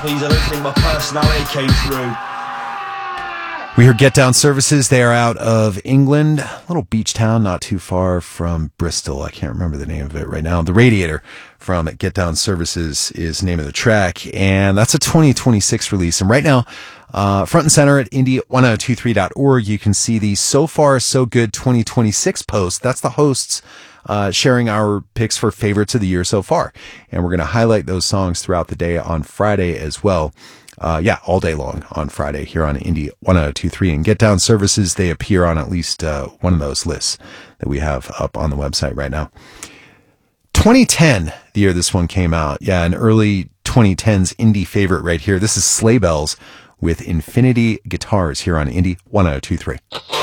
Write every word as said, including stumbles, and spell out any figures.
please. I don't think my personality came through. We heard Get Down Services. They are out of England, a little beach town not too far from Bristol. I can't remember the name of it right now. The Radiator from Get Down Services is the name of the track, and that's a twenty twenty-six release. And right now, uh, front and center at indie ten twenty-three dot org, you can see the So Far So Good twenty twenty-six post. That's the hosts uh, sharing our picks for favorites of the year so far. And we're going to highlight those songs throughout the day on Friday as well. Uh, yeah, all day long on Friday here on Indie ten twenty-three. And Get Down Services, they appear on at least uh, one of those lists that we have up on the website right now. twenty ten, the year this one came out. Yeah, an early twenty tens indie favorite right here. This is Sleigh Bells with Infinity Guitars here on Indie ten twenty-three.